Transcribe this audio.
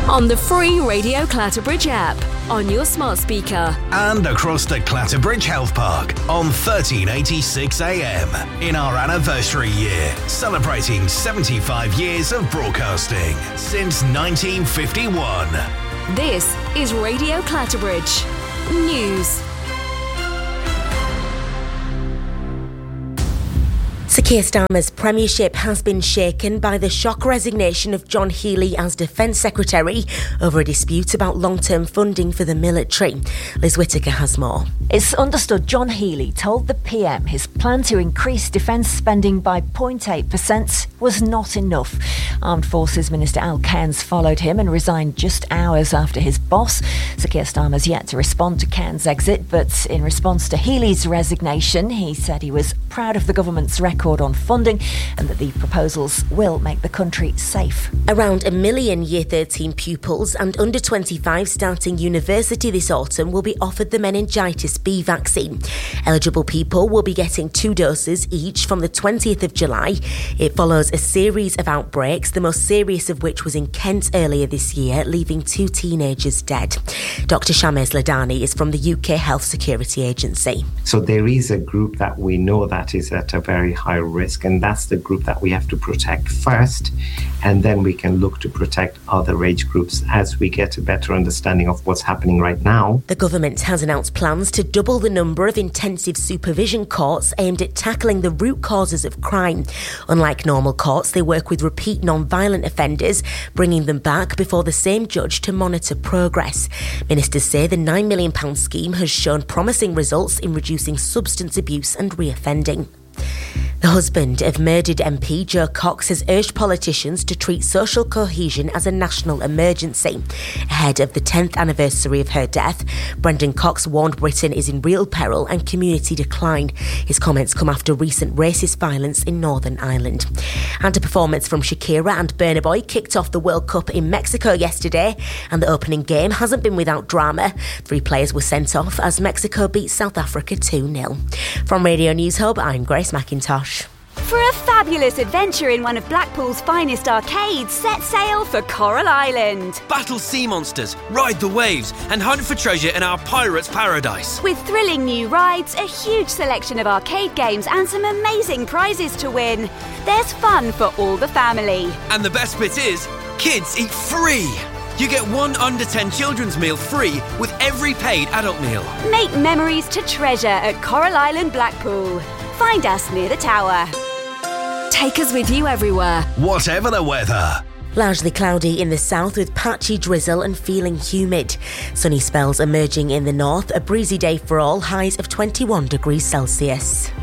On the free Radio Clatterbridge app, on your smart speaker. And across the Clatterbridge Health Park on 1386 AM in our anniversary year, celebrating 75 years of broadcasting since 1951. This is Radio Clatterbridge News. Sir Keir Starmer's premiership has been shaken by the shock resignation of John Healey as Defence Secretary over a dispute about long-term funding for the military. Liz Whittaker has more. It's understood John Healey told the PM his plan to increase defence spending by 0.8% was not enough. Armed Forces Minister Al Cairns followed him and resigned just hours after his boss. Sir Keir Starmer's yet to respond to Cairns' exit, but in response to Healey's resignation, he said he was proud of the government's record on funding and that the proposals will make the country safe. Around 1 million Year 13 pupils and under 25 starting university this autumn will be offered the meningitis B vaccine. Eligible people will be getting 2 doses each from the 20th of July. It follows a series of outbreaks, the most serious of which was in Kent earlier this year, leaving 2 teenagers dead. Dr. Shamez Ladani is from the UK Health Security Agency. So there is a group that we know that is at a very high risk, and that's the group that we have to protect first, and then we can look to protect other age groups as we get a better understanding of what's happening right now. The government has announced plans to double the number of intensive supervision courts aimed at tackling the root causes of crime. Unlike normal courts, they work with repeat non-violent offenders, bringing them back before the same judge to monitor progress. Ministers say the £9 million scheme has shown promising results in reducing substance abuse and reoffending. The husband of murdered MP Jo Cox has urged politicians to treat social cohesion as a national emergency. Ahead of the 10th anniversary of her death, Brendan Cox warned Britain is in real peril and community decline. His comments come after recent racist violence in Northern Ireland. And a performance from Shakira and Burna Boy kicked off the World Cup in Mexico yesterday, and the opening game hasn't been without drama. 3 players were sent off as Mexico beat South Africa 2-0. From Radio News Hub, I'm Grace McIntosh. For a fabulous adventure in one of Blackpool's finest arcades, set sail for Coral Island. Battle sea monsters, ride the waves, and hunt for treasure in our pirate's paradise. With thrilling new rides, a huge selection of arcade games, and some amazing prizes to win. There's fun for all the family. And the best bit is, kids eat free. You get 1 under 10 children's meal free with every paid adult meal. Make memories to treasure at Coral Island, Blackpool. Find us near the tower. Take us with you everywhere, whatever the weather. Largely cloudy in the south with patchy drizzle and feeling humid. Sunny spells emerging in the north. A breezy day for all, highs of 21 degrees Celsius.